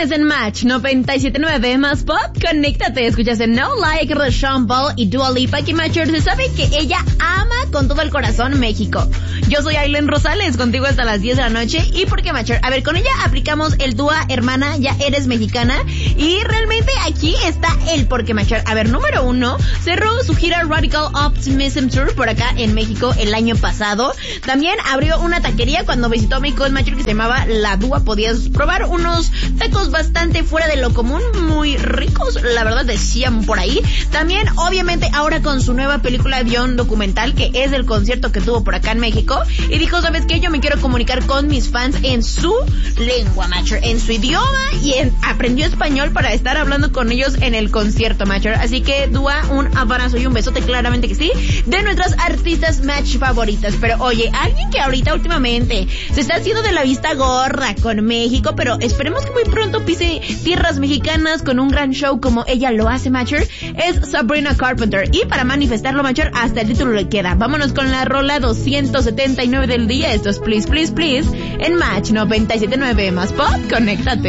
Estás en Match 97.9 más pop. Conéctate, escuchas en No Like de Sean Paul y Dua Lipa, que Matcher se sabe que ella ama con todo el corazón México. Yo soy Aileen Rosales, contigo hasta las 10 de la noche. ¿Y por qué Matcher? A ver, con ella aplicamos el Dua, hermana, ya eres mexicana. Y realmente aquí está el por qué Matcher. A ver, número 1, cerró su gira Radical Optimism Tour por acá en México el año pasado. También abrió una taquería cuando visitó México el Matcher que se llamaba La Dua. Podías probar unos tacos bastante fuera de lo común, muy ricos, la verdad decían por ahí. También, obviamente, ahora con su nueva película avión documental, que es el concierto que tuvo por acá en México, y dijo, ¿sabes qué? Yo me quiero comunicar con mis fans en su lengua, Matcher, en su idioma, y aprendió español para estar hablando con ellos en el concierto, Matcher. Así que, Dua, un abrazo y un besote, claramente que sí, de nuestras artistas Match favoritas. Pero oye, alguien que ahorita últimamente se está haciendo de la vista gorda con México, pero esperemos que muy pronto pise tierras mexicanas con un gran show como ella lo hace, Matcher, es Sabrina Carpenter. Y para manifestarlo, Matcher, hasta el título le queda. Vámonos con la rola 279 del día. Esto es Please, Please, Please en Match 97.9 más pop. Conéctate.